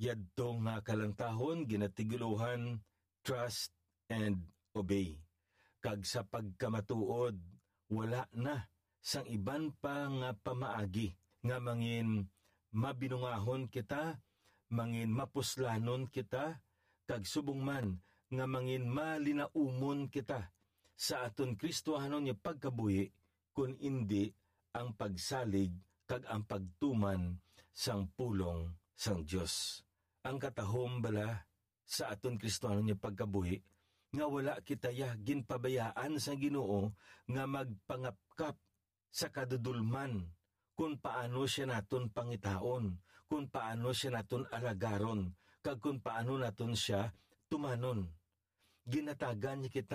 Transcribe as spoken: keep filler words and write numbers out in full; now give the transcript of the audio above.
Yadto nga kalantahon ginatigulohan, trust and obey. Kag sa pagkamatuod, wala na sang iban pa nga pamaagi, nga mangin mabinungahon kita, mangin mapuslanon kita, kag subong man nga mangin malinaumon kita sa aton Kristohanon nga pagkabuhi, kun indi ang pagsalig kag ang pagtuman sang pulong sang Dios. Ang katahom bala sa aton Kristohanon nga pagkabuhi, nga wala kitaya ginpabayaan sa Ginoo nga magpangapkap sa kadudulman, kung paano siya naton pangitaon, kung paano siya naton alagaron, kag kung paano naton siya tumanon. Ginatagan niya kita